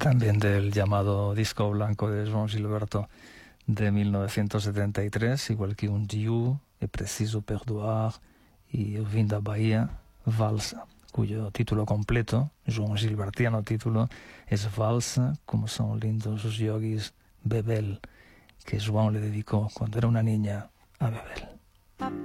también del llamado disco blanco de João Gilberto de 1973, igual que Un Diu, É Preciso Perdoar y Eu Vim da Bahia, Valsa, cuyo título completo, João Gilbertiano título, es Valsa, como son lindos os yogis, Bebel, que João le dedicó cuando era una niña a Bebel.